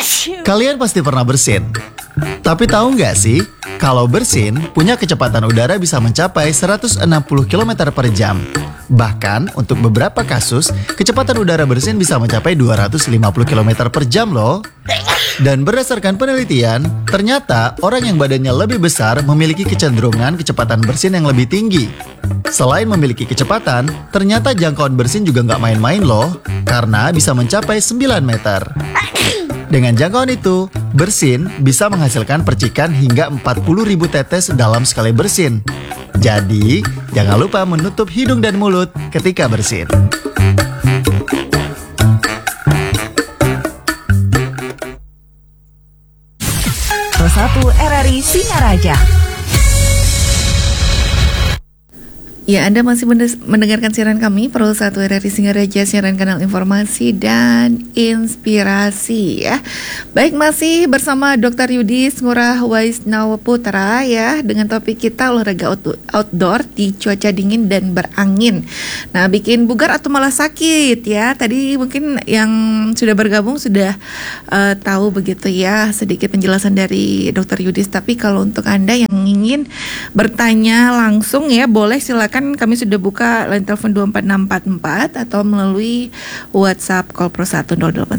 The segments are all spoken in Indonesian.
Kalian pasti pernah bersin. Tapi tahu nggak sih, kalau bersin punya kecepatan udara bisa mencapai 160 km per jam. Bahkan untuk beberapa kasus, kecepatan udara bersin bisa mencapai 250 km per jam loh. Dan berdasarkan penelitian, ternyata orang yang badannya lebih besar memiliki kecenderungan kecepatan bersin yang lebih tinggi. Selain memiliki kecepatan, ternyata jangkauan bersin juga nggak main-main loh, karena bisa mencapai 9 meter. Dengan jangkauan itu, bersin bisa menghasilkan percikan hingga 40.000 tetes dalam sekali bersin. Jadi, jangan lupa menutup hidung dan mulut ketika bersin. Pro 1 RRI Singaraja. Ya, Anda masih mendengarkan siaran kami Pro 1 RRI Singaraja, siaran kanal informasi dan inspirasi ya. Baik, masih bersama Dr. Yudis Ngurah Waisnawa Putra ya, dengan topik kita olahraga outdoor di cuaca dingin dan berangin. Nah, bikin bugar atau malah sakit ya. Tadi mungkin yang sudah bergabung sudah tahu begitu ya, sedikit penjelasan dari Dr. Yudis. Tapi kalau untuk Anda yang ingin bertanya langsung ya, boleh silakan. Kami sudah buka line telepon 24644 atau melalui WhatsApp call Pro 1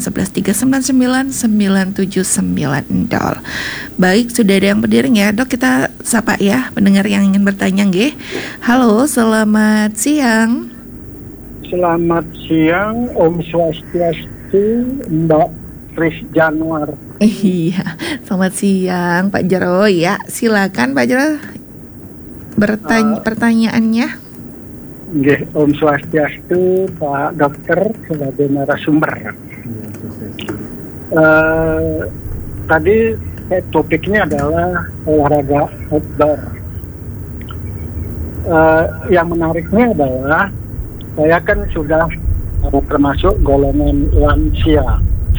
08139997990. Baik, sudah ada yang berdiri ya, Dok. Kita sapa ya pendengar yang ingin bertanya nggih. Halo, selamat siang. Selamat siang, Om Swastiastu, Mbak Tris Januar. Iya, selamat siang Pak Jero ya. Silakan Pak Jero. Pertanyaannya. Nggih, Om Swastiastu, Pak Dokter sebagai narasumber. Tadi topiknya adalah olahraga outdoor. Yang menariknya adalah saya kan sudah termasuk golongan lansia,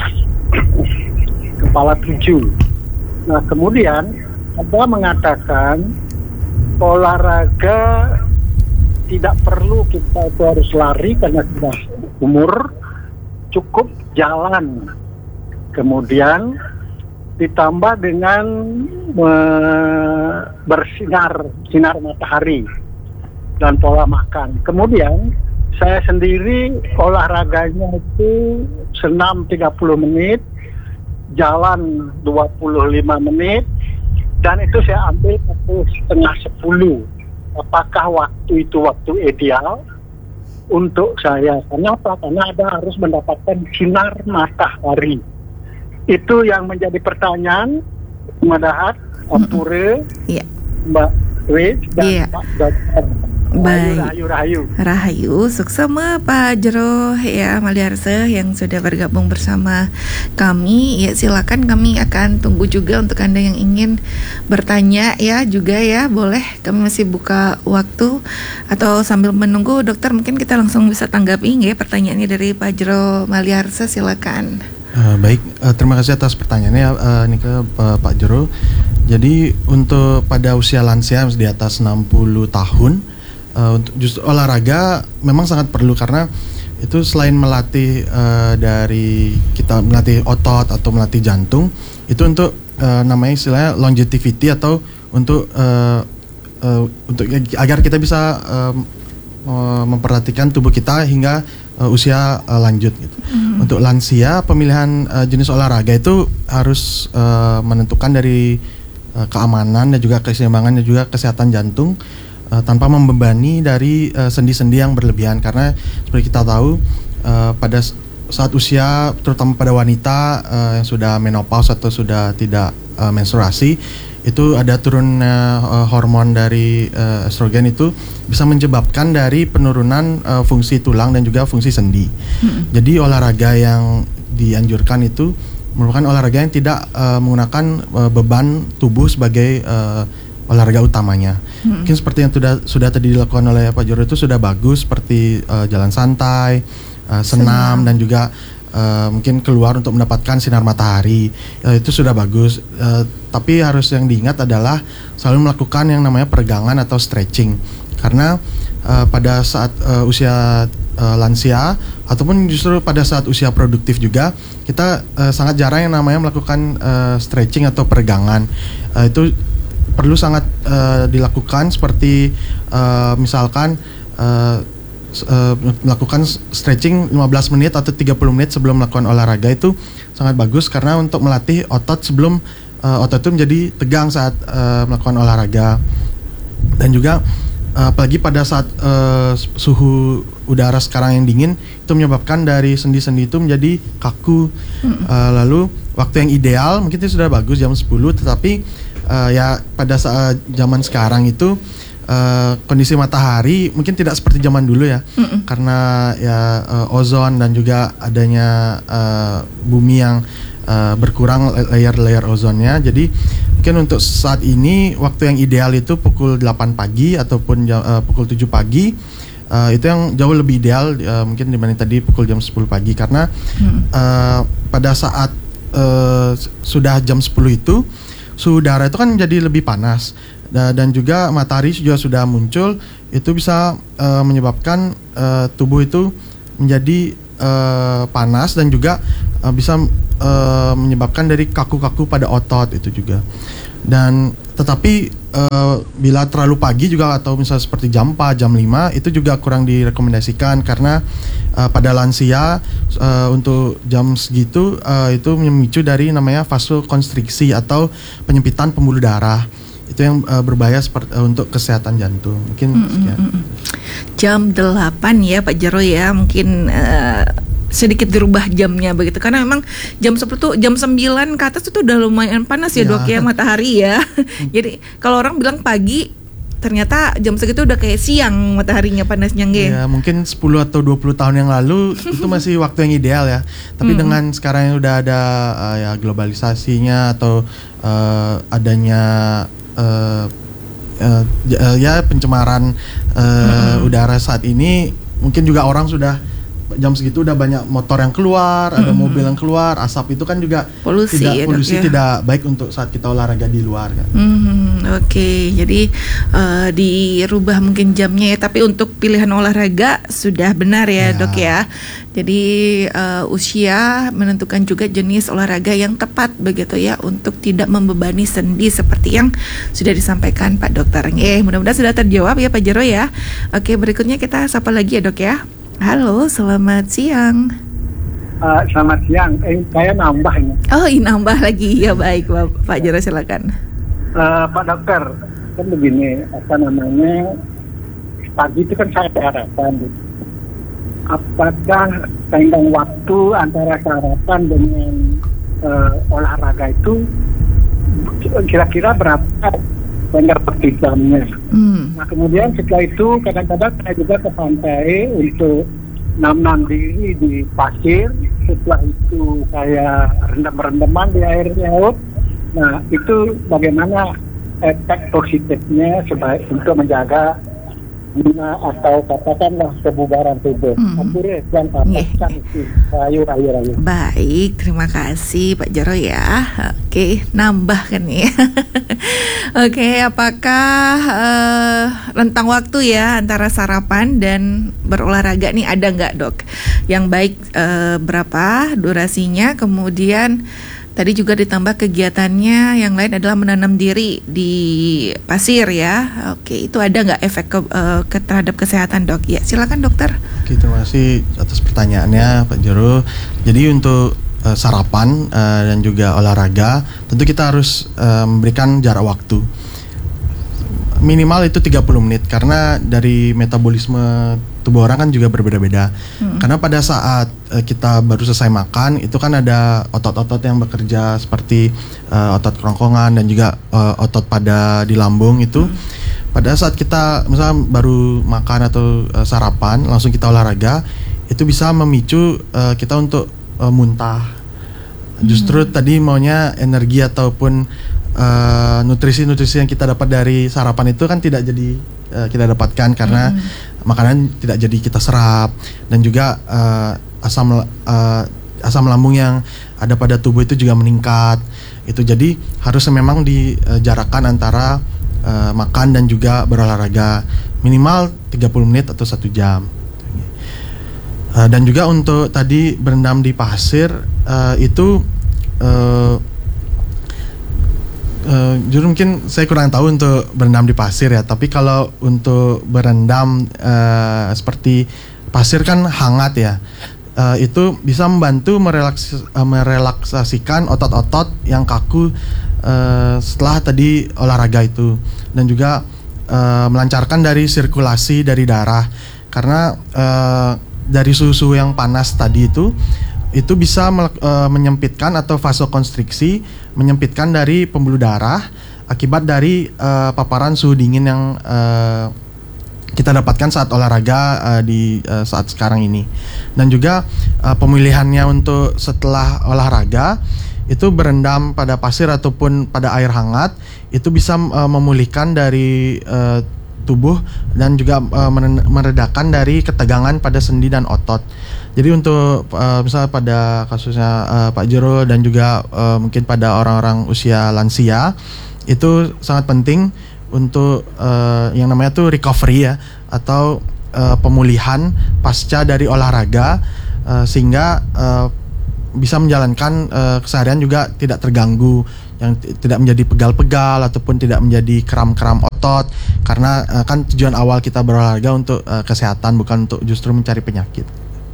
kepala 7. Nah, kemudian ada mengatakan olahraga tidak perlu kita itu harus lari karena sudah umur, cukup jalan. Kemudian ditambah dengan sinar matahari dan pola makan. Kemudian saya sendiri olahraganya itu senam 30 menit, jalan 25 menit, dan itu saya ambil pukul setengah 10. Apakah waktu itu waktu ideal untuk saya? Kenapa? Karena Anda harus mendapatkan sinar matahari. Itu yang menjadi pertanyaan Madahat, Apure, Mbak Wis, dan Pak Dokter. Baik. Rahayu. Suksema Pak Jero ya Maliarse yang sudah bergabung bersama kami. Ya, silakan, kami akan tunggu juga untuk Anda yang ingin bertanya ya juga ya. Boleh, kami masih buka waktu, atau sambil menunggu dokter mungkin kita langsung bisa tanggapi ya pertanyaannya dari Pak Jero Maliarse. Silakan. Baik, terima kasih atas pertanyaannya ini ke Pak Jero. Jadi untuk pada usia lansia di atas 60 tahun, untuk justru olahraga memang sangat perlu, karena itu selain melatih dari kita melatih otot atau melatih jantung, itu untuk namanya istilahnya longevity, atau untuk agar kita bisa memperhatikan tubuh kita hingga usia lanjut gitu. Untuk lansia, pemilihan jenis olahraga itu harus menentukan dari keamanan dan juga keseimbangan dan juga kesehatan jantung, tanpa membebani dari sendi-sendi yang berlebihan. Karena seperti kita tahu, pada saat usia, terutama pada wanita yang sudah menopause atau sudah tidak menstruasi, itu ada turunnya hormon dari estrogen, itu bisa menyebabkan dari penurunan fungsi tulang dan juga fungsi sendi. Jadi olahraga yang dianjurkan itu merupakan olahraga yang tidak menggunakan beban tubuh sebagai olahraga utamanya. Mungkin seperti yang sudah tadi dilakukan oleh Pak Jero itu sudah bagus, seperti jalan santai, senam, dan juga mungkin keluar untuk mendapatkan sinar matahari, itu sudah bagus. Tapi harus yang diingat adalah selalu melakukan yang namanya peregangan atau stretching, karena pada saat usia lansia ataupun justru pada saat usia produktif juga kita sangat jarang yang namanya melakukan stretching atau peregangan. Itu perlu sangat dilakukan seperti misalkan melakukan stretching 15 menit atau 30 menit sebelum melakukan olahraga itu sangat bagus karena untuk melatih otot sebelum otot itu menjadi tegang saat melakukan olahraga. Dan juga apalagi pada saat suhu udara sekarang yang dingin itu menyebabkan dari sendi-sendi itu menjadi kaku. Lalu waktu yang ideal mungkin itu sudah bagus jam 10, tetapi ya pada saat zaman sekarang itu kondisi matahari mungkin tidak seperti zaman dulu ya, karena ya ozon dan juga adanya bumi yang berkurang layer ozonnya. Jadi mungkin untuk saat ini waktu yang ideal itu pukul 8 pagi ataupun pukul 7 pagi. Itu yang jauh lebih ideal mungkin dibanding tadi pukul jam 10 pagi, karena pada saat sudah jam 10 itu suhu udara itu kan jadi lebih panas dan juga matahari juga sudah muncul. Itu bisa menyebabkan tubuh itu menjadi panas dan juga bisa menyebabkan dari kaku-kaku pada otot itu juga. Dan tetapi bila terlalu pagi juga atau misalnya seperti jam 4, jam 5 itu juga kurang direkomendasikan karena pada lansia untuk jam segitu itu memicu dari namanya vasokonstriksi atau penyempitan pembuluh darah. Itu yang berbahaya untuk kesehatan jantung. Mungkin sekian. Jam 8 ya Pak Jero ya, mungkin sedikit dirubah jamnya begitu, karena memang jam 10 tuh jam 9 ke atas itu udah lumayan panas ya, Dok ya, matahari ya. Jadi kalau orang bilang pagi, ternyata jam segitu udah kayak siang mataharinya panasnya nggih. Ya, mungkin 10 atau 20 tahun yang lalu itu masih waktu yang ideal ya. Tapi dengan sekarang yang udah ada ya globalisasinya atau adanya ya pencemaran udara saat ini, mungkin juga orang sudah jam segitu udah banyak motor yang keluar, ada mobil yang keluar, asap itu kan juga polusi tidak baik untuk saat kita olahraga di luar kan. Oke, jadi dirubah mungkin jamnya ya, tapi untuk pilihan olahraga sudah benar ya, Dok ya. Jadi usia menentukan juga jenis olahraga yang tepat begitu ya, untuk tidak membebani sendi seperti yang sudah disampaikan Pak Dokter. Mudah-mudahan sudah terjawab ya Pak Jero ya. Oke, berikutnya kita sapa lagi ya Dok ya. Halo, selamat siang. Selamat siang. Saya nambah ini. Oh, nambah lagi ya, baik Pak Jero, silakan. Pak Dokter, kan begini, pagi itu kan saya sarapan. Apakah tenggang waktu antara sarapan dengan olahraga itu kira-kira berapa tenggang waktu jamnya? Nah kemudian setelah itu kadang-kadang saya juga ke pantai untuk nam-nam diri di pasir. Setelah itu saya rendam-rendaman di air laut. Nah itu bagaimana efek positifnya untuk menjaga atau katakanlah kebugaran tubuh. Rayu. Baik, terima kasih Pak Jero ya. Oke, nambah kan ya. Oke, apakah rentang waktu ya antara sarapan dan berolahraga nih ada nggak Dok? Yang baik berapa durasinya? Kemudian tadi juga ditambah kegiatannya yang lain adalah menanam diri di pasir ya. Oke, itu ada nggak efek terhadap kesehatan Dok? Ya, silakan Dokter. Oke, terima kasih atas pertanyaannya Pak Jero. Jadi untuk sarapan dan juga olahraga tentu kita harus memberikan jarak waktu. Minimal itu 30 menit karena dari metabolisme tubuh orang kan juga berbeda-beda. Karena pada saat kita baru selesai makan itu kan ada otot-otot yang bekerja seperti otot kerongkongan dan juga otot pada di lambung itu. Pada saat kita misalnya baru makan atau sarapan langsung kita olahraga, itu bisa memicu kita untuk muntah. Justru tadi maunya energi ataupun nutrisi-nutrisi yang kita dapat dari sarapan itu kan tidak jadi kita dapatkan karena makanan tidak jadi kita serap, dan juga asam lambung yang ada pada tubuh itu juga meningkat. Itu jadi harus memang dijarakkan antara makan dan juga berolahraga minimal 30 menit atau 1 jam. Dan juga untuk tadi berendam di pasir itu jujur mungkin saya kurang tahu untuk berendam di pasir ya. Tapi kalau untuk berendam seperti pasir kan hangat ya. Itu bisa membantu merelaksasikan otot-otot yang kaku setelah tadi olahraga itu, dan juga melancarkan dari sirkulasi dari darah, karena dari suhu yang panas tadi itu bisa menyempitkan atau vasokonstriksi, menyempitkan dari pembuluh darah akibat dari paparan suhu dingin yang kita dapatkan saat olahraga di saat sekarang ini. Dan juga pemilihannya untuk setelah olahraga itu berendam pada pasir ataupun pada air hangat, itu bisa memulihkan dari tubuh dan juga meredakan dari ketegangan pada sendi dan otot. Jadi untuk misalnya pada kasusnya Pak Jero dan juga mungkin pada orang-orang usia lansia, itu sangat penting untuk yang namanya tuh recovery ya, atau pemulihan pasca dari olahraga, sehingga bisa menjalankan keseharian juga tidak terganggu, yang tidak menjadi pegal-pegal ataupun tidak menjadi kram-kram otot, karena kan tujuan awal kita berolahraga untuk kesehatan, bukan untuk justru mencari penyakit.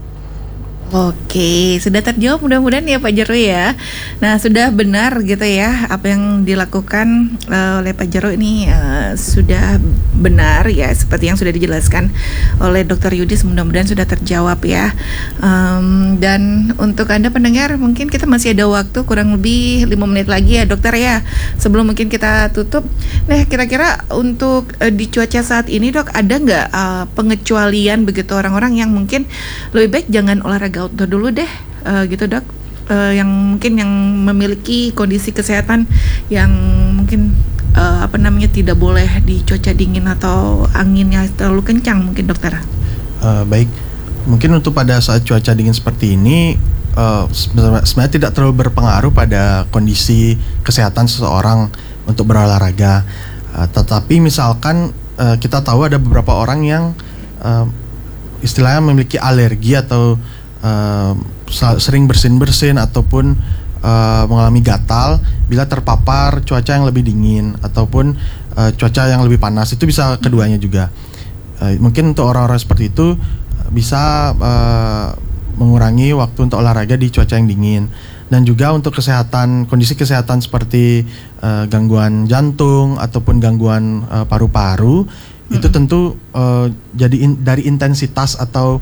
Oke, sudah terjawab mudah-mudahan ya Pak Jero ya. Nah, sudah benar gitu ya apa yang dilakukan oleh Pak Jero ini sudah benar ya, seperti yang sudah dijelaskan oleh Dr. Yudis, mudah-mudahan sudah terjawab ya. Dan untuk Anda pendengar, mungkin kita masih ada waktu kurang lebih 5 menit lagi ya dokter ya, sebelum mungkin kita tutup. Nah, kira-kira untuk di cuaca saat ini dok, ada nggak pengecualian begitu orang-orang yang mungkin lebih baik jangan olahraga outdoor dulu deh gitu dok, yang mungkin yang memiliki kondisi kesehatan yang mungkin tidak boleh di cuaca dingin atau anginnya terlalu kencang mungkin dokter? Baik, mungkin untuk pada saat cuaca dingin seperti ini sebenarnya tidak terlalu berpengaruh pada kondisi kesehatan seseorang untuk berolahraga. Tetapi misalkan kita tahu ada beberapa orang yang istilahnya memiliki alergi atau sering bersin-bersin ataupun mengalami gatal bila terpapar cuaca yang lebih dingin ataupun cuaca yang lebih panas. Itu bisa keduanya juga. Mungkin untuk orang-orang seperti itu bisa mengurangi waktu untuk olahraga di cuaca yang dingin. Dan juga untuk kondisi kesehatan seperti gangguan jantung ataupun gangguan paru-paru, itu tentu dari intensitas atau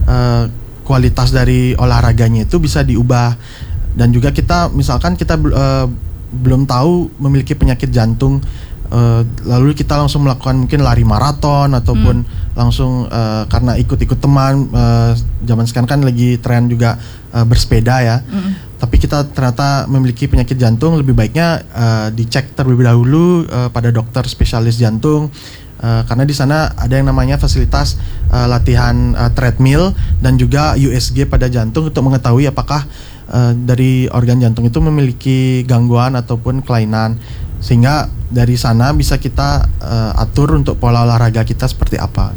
kualitas dari olahraganya itu bisa diubah. Dan juga kita misalkan kita belum tahu memiliki penyakit jantung, lalu kita langsung melakukan mungkin lari maraton ataupun langsung karena ikut-ikut teman, zaman sekarang kan lagi tren juga bersepeda ya. Tapi kita ternyata memiliki penyakit jantung, lebih baiknya dicek terlebih dahulu pada dokter spesialis jantung. Karena di sana ada yang namanya fasilitas latihan treadmill dan juga USG pada jantung untuk mengetahui apakah dari organ jantung itu memiliki gangguan ataupun kelainan, sehingga dari sana bisa kita atur untuk pola olahraga kita seperti apa.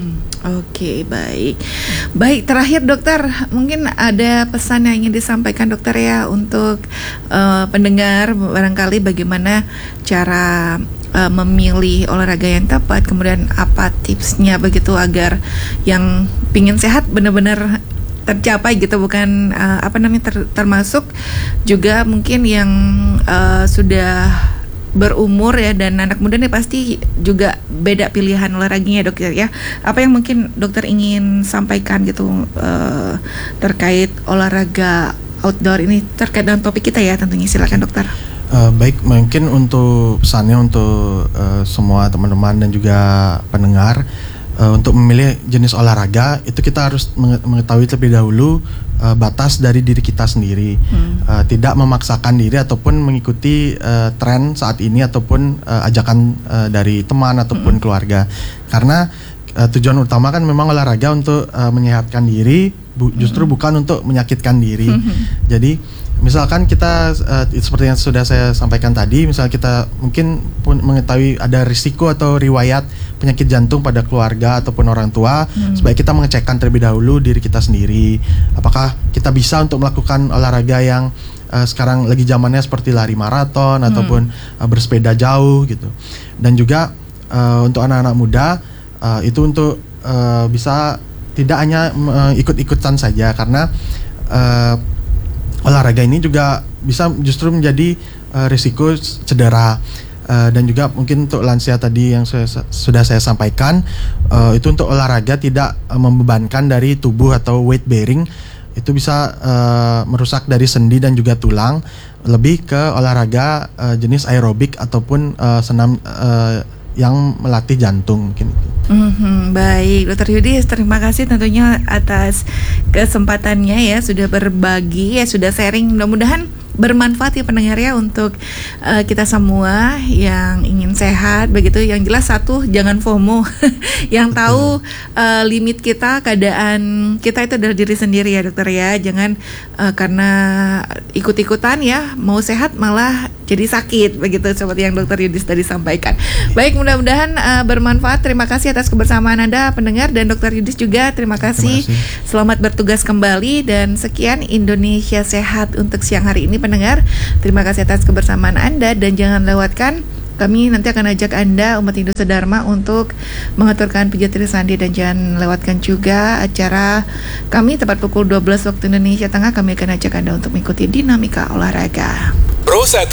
Oke, baik. Terakhir dokter, mungkin ada pesan yang ingin disampaikan dokter ya untuk pendengar, barangkali bagaimana cara memilih olahraga yang tepat, kemudian apa tipsnya begitu agar yang pingin sehat benar-benar tercapai gitu, bukan termasuk juga mungkin yang sudah berumur ya, dan anak muda nih pasti juga beda pilihan olahraganya dokter ya. Apa yang mungkin dokter ingin sampaikan gitu terkait olahraga outdoor ini, terkait dengan topik kita ya tentunya, silakan dokter. Baik, mungkin untuk pesannya untuk semua teman-teman dan juga pendengar, untuk memilih jenis olahraga itu kita harus mengetahui terlebih dahulu batas dari diri kita sendiri, tidak memaksakan diri ataupun mengikuti tren saat ini ataupun ajakan dari teman ataupun keluarga, karena tujuan utama kan memang olahraga untuk menyehatkan diri, justru bukan untuk menyakitkan diri. Jadi Misalkan kita seperti yang sudah saya sampaikan tadi, misal kita mungkin pun mengetahui ada risiko atau riwayat penyakit jantung pada keluarga ataupun orang tua, sebaik kita mengecekkan terlebih dahulu diri kita sendiri, apakah kita bisa untuk melakukan olahraga yang sekarang lagi zamannya seperti lari maraton ataupun bersepeda jauh gitu. Dan juga untuk anak-anak muda itu untuk bisa tidak hanya ikut-ikutan saja, karena olahraga ini juga bisa justru menjadi risiko cedera. Dan juga mungkin untuk lansia tadi yang sudah saya sampaikan, itu untuk olahraga tidak membebankan dari tubuh atau weight bearing, itu bisa merusak dari sendi dan juga tulang, lebih ke olahraga jenis aerobik ataupun senam yang melatih jantung mungkin itu. Baik, Dr. Yudis, terima kasih tentunya atas kesempatannya ya, sudah berbagi ya, sudah sharing. Mudah-mudahan bermanfaat ya pendengar ya untuk kita semua yang ingin sehat begitu. Yang jelas satu, jangan FOMO. Yang tahu limit kita, keadaan kita itu adalah diri sendiri ya dokter ya. Jangan karena ikut-ikutan ya, mau sehat malah jadi sakit begitu, seperti yang Dr. Yudis tadi sampaikan. Baik, mudah-mudahan bermanfaat. Terima kasih atas kebersamaan Anda pendengar, dan Dr. Yudis juga terima kasih. Selamat bertugas kembali, dan sekian Indonesia Sehat untuk siang hari ini pendengar. Terima kasih atas kebersamaan Anda, dan jangan lewatkan, kami nanti akan ajak Anda umat Indonesia Dharma untuk mengaturkan pijat sandi, dan jangan lewatkan juga acara kami tepat pukul 12 waktu Indonesia Tengah. Kami akan ajak Anda untuk mengikuti dinamika olahraga. Pro 1.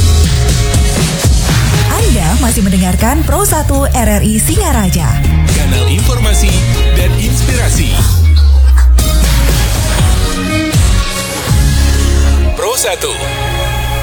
Anda masih mendengarkan Pro 1 RRI Singaraja, Kanal informasi dan inspirasi. Pro 1.